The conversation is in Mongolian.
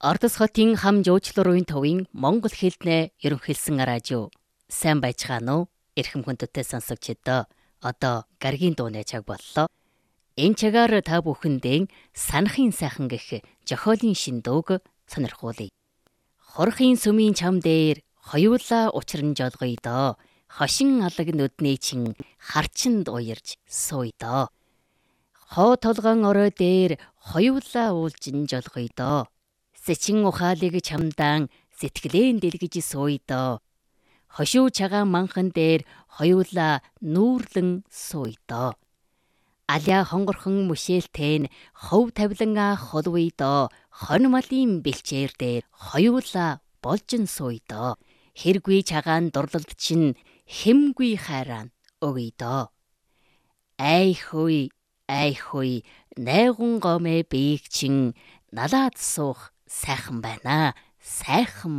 Ордос хотын хам жуучлуурын төвийн Монгол хэлнээ ерөнхийлсэн радио. Сайн байцгаана уу? Эрхэм хүндтэй сонсогчдоо. Одоо гаргийн дууны цаг боллоо. Энэ цагаар та бүхэндээ санахын сайхан гэх зохиолын шиндөөг сонирхуулъя. Хорхийн сүмийн чам дээр хоёулаа учран жолгоё доо. Хошин алаг нүдний чин харчинд уярж сууя доо. Хоо толгоон орой дээр хоёулаа уулжин жолгоё доо. Сэчин ухаалыг чамдаан сэтгэлэн дэлгэж сууя доо. Хошуу чагаан манхан дээр хоёулаа нүүрлэн сууя доо. Аля хонгорхон мөшөөлтэн хов тавилан холвъя доо. Хон малын бэлчээр дээр хоёулаа болжин сууя доо. Хэргүй чагаан дурлалт чинь хэмгүй хайрaan өгье доо. Ай хүй найгун гомэ биег чин налаад суух сайхан байна. Сайхан